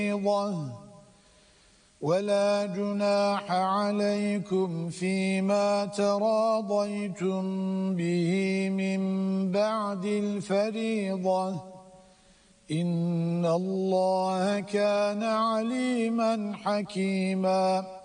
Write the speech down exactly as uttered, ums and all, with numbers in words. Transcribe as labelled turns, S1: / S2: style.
S1: ولا جناح عليكم فيما تراضيتم به من بعد الفريضة إن الله كان عليما حكيما